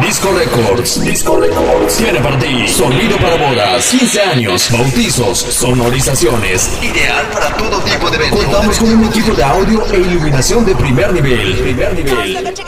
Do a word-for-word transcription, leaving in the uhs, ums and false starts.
Disco Records. Disco Records tiene para ti sonido para bodas, quince años, bautizos, sonorizaciones. Ideal para todo tipo de eventos. Contamos con un equipo de audio e iluminación de primer nivel. Primer nivel.